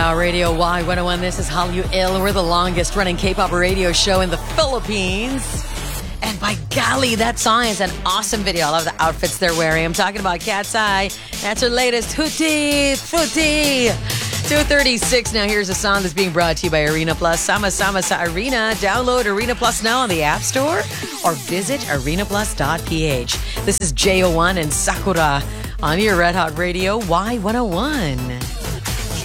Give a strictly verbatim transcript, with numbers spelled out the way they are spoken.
Hot Radio Y one oh one. This is Hallyu Il. We're the longest running K-pop radio show in the Philippines. And by golly, that song is an awesome video. I love the outfits they're wearing. I'm talking about Cat's Eye. That's her latest Hootie Fruity. two thirty-six. Now here's a song that's being brought to you by Arena Plus. Sama Sama sa Arena. Download Arena Plus now on the App Store or visit arena plus dot p h. This is J O one and Sakura on your Red Hot Radio Y one oh one.